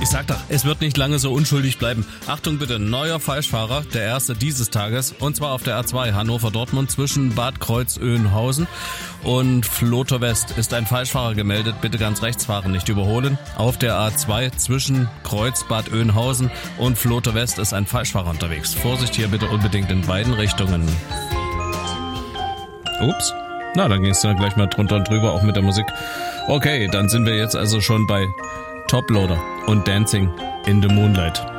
Ich sag doch, es wird nicht lange so unschuldig bleiben. Achtung bitte, neuer Falschfahrer, der erste dieses Tages, und zwar auf der A2 Hannover-Dortmund zwischen Bad Kreuznachhausen und Vloter West ist ein Falschfahrer gemeldet. Bitte ganz rechts fahren, nicht überholen. Auf der A2 zwischen Kreuz Bad Oeynhausen und Vloter West ist ein Falschfahrer unterwegs. Vorsicht hier bitte unbedingt in beiden Richtungen. Ups. Na, dann ging es dann gleich mal drunter und drüber, auch mit der Musik. Okay, dann sind wir jetzt also schon bei Toploader und Dancing in the Moonlight.